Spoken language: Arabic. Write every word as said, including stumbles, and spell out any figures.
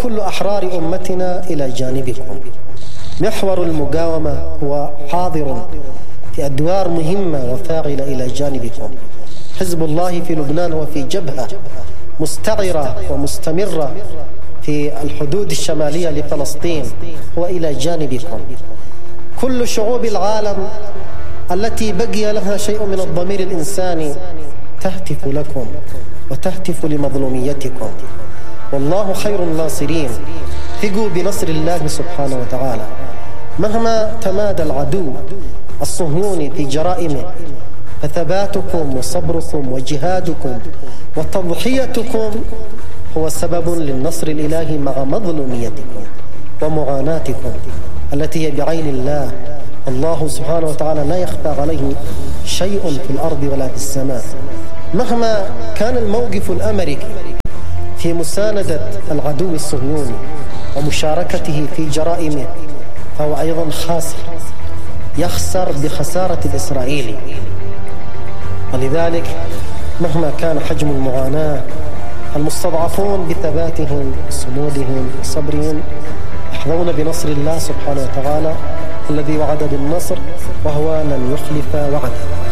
وكل أحرار أمتنا إلى جانبكم. محور المقاومة هو حاضر في أدوار مهمة وفاعلة إلى جانبكم. حزب الله في لبنان هو في جبهة مستعرة ومستمرة في الحدود الشمالية لفلسطين، هو إلى جانبكم. كل شعوب العالم التي بقي لها شيء من الضمير الإنساني تهتف لكم وتهتف لمظلوميتكم، والله خير الناصرين. ثقوا بنصر الله سبحانه وتعالى. مهما تمادى العدو الصهيوني في جرائمه، فثباتكم وصبركم وجهادكم وتضحيتكم هو سبب للنصر الإلهي مع مظلوميتكم ومعاناتكم التي هي بعين الله. الله سبحانه وتعالى لا يخفى عليه شيء في الأرض ولا في السماء. مهما كان الموقف الأمريكي في مساندة العدو الصهيوني ومشاركته في جرائمه، فهو أيضا خاسر، يخسر بخسارة الإسرائيلي. ولذلك مهما كان حجم المعاناة، المستضعفون بثباتهم وصمودهم وصبرهم يحظون بنصر الله سبحانه وتعالى الذي وعد بالنصر، وهو لن يخلف وعده.